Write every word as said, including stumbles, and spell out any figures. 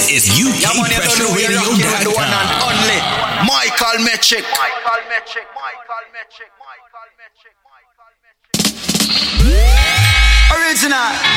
is U K Pressure Radio dot com. The one and only Michael Metric. Michael Metric. Michael Metric. Michael Metric. Michael Metric. Original.